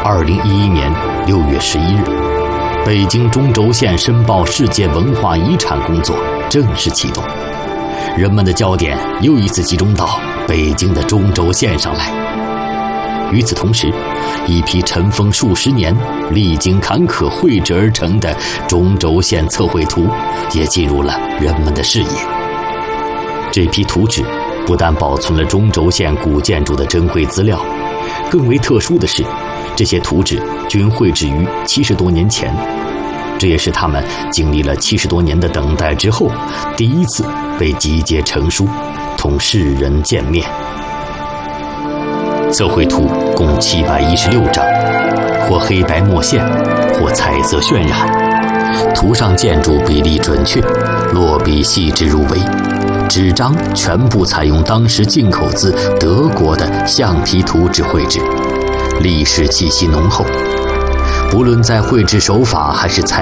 2011年6月11日，北京中轴线申报世界文化遗产工作正式启动，人们的焦点又一次集中到北京的中轴线上来。与此同时，一批尘封数十年、历经坎坷绘制而成的中轴线测绘图也进入了人们的视野。这批图纸不但保存了中轴线古建筑的珍贵资料，更为特殊的是，这些图纸均绘制于70多年前，这也是他们经历了70多年的等待之后，第一次被集结成书，同世人见面。测绘图共716张，或黑白墨线，或彩色渲染，图上建筑比例准确，落笔细致入微，纸张全部采用当时进口自德国的橡皮图纸绘制，历史气息浓厚。不论在绘制手法还是